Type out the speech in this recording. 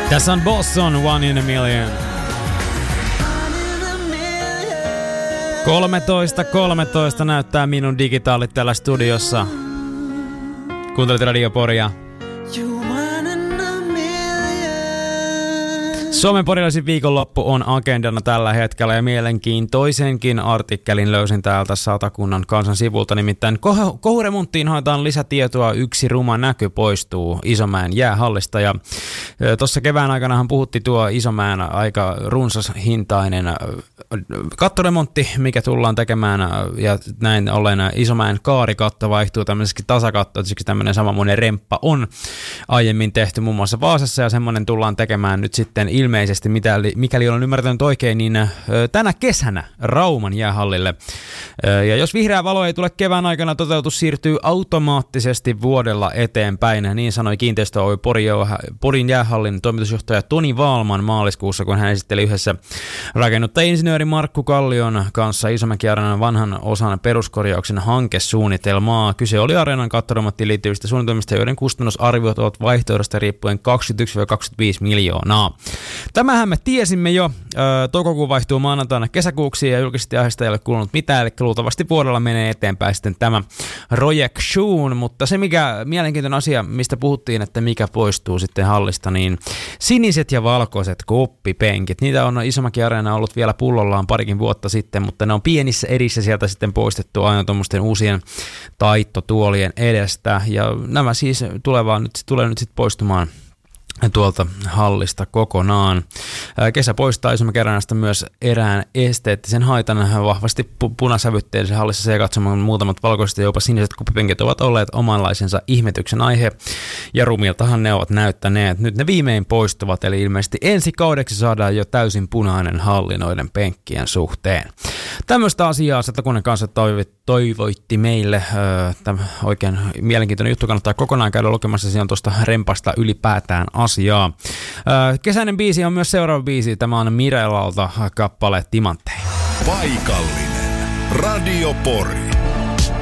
Tässä on Boston, One in a Million. 13.13 näyttää minun digitaalit täällä studiossa. Kuuntelit Radio Poria. Suomen porilaisen viikonloppu on agendana tällä hetkellä ja mielenkiintoisenkin artikkelin löysin täältä Satakunnan Kansan sivulta. Nimittäin kohuremonttiin haetaan lisätietoa, yksi ruma näky poistuu Isomäen jäähallista. Ja tuossa kevään aikanahan puhuttiin tuo Isomäen aika runsashintainen kattoremontti, mikä tullaan tekemään. Ja näin ollen Isomäen kaarikatto vaihtuu tämmöiseksi tasakattoiseksi. Tämmöinen samanmoinen remppa on aiemmin tehty muun muassa Vaasassa ja semmoinen tullaan tekemään nyt sitten ilmeisesti, mikäli olen ymmärtänyt oikein, niin tänä kesänä Rauman jäähallille. Ja jos vihreä valo ei tule kevään aikana, toteutus siirtyy automaattisesti vuodella eteenpäin. Niin sanoi Kiinteistö Oy Porin jäähallin toimitusjohtaja Toni Vaalman maaliskuussa, kun hän esitteli yhdessä rakennuttaja-insinööri Markku Kallion kanssa Isomäki-areenan vanhan osan peruskorjauksen hankesuunnitelmaa. Kyse oli areenan kattoremonttiin liittyvistä suunnitelmista, joiden kustannusarviot ovat vaihtoehdosta riippuen 21-25 miljoonaa. Tämähän me tiesimme jo. Toukokuu vaihtuu maanantaina kesäkuuksi ja julkisesti aiheesta ei ole kuulunut mitään, eli luultavasti vuodella menee eteenpäin sitten tämä Rojekshuun, mutta se mikä mielenkiintoinen asia, mistä puhuttiin, että mikä poistuu sitten hallista, niin siniset ja valkoiset koppipenkit. Niitä on Isomäki-areena ollut vielä pullollaan parikin vuotta sitten, mutta ne on pienissä erissä sieltä sitten poistettu aina tuommoisten uusien taittotuolien edestä, ja nämä siis tulee nyt sitten poistumaan tuolta hallista kokonaan. Kesä poistaa Isomäki-areenasta myös erään esteettisen haitan vahvasti punasävytteisen hallissa ja katsomaan muutamat valkoiset ja jopa siniset kuppipenkit ovat olleet omanlaisensa ihmetyksen aihe ja rumiltahan ne ovat näyttäneet. Nyt ne viimein poistuvat, eli ilmeisesti ensi kaudeksi saadaan jo täysin punainen halli noiden penkkien suhteen. Tämmöistä asiaa Satakunnan kanssa toivoitti meille. Tämä oikein mielenkiintoinen juttu, kannattaa kokonaan käydä lukemassa, siinä on tuosta rempasta ylipäätään asiaa. Kesäinen biisi on myös seuraava biisi. Tämä on Mirelalta kappale Timantteja. Paikallinen Radio Pori.